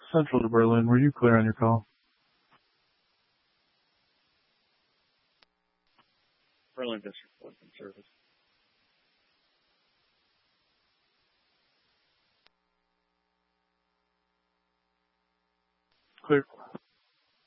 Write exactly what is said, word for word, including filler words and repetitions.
Central to Berlin. Were you clear on your call? Berlin District Enforcement Service. Clear.